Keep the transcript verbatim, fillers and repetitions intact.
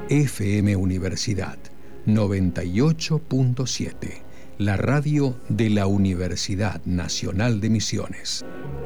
F M Universidad noventa y ocho punto siete, la radio de la Universidad Nacional de Misiones.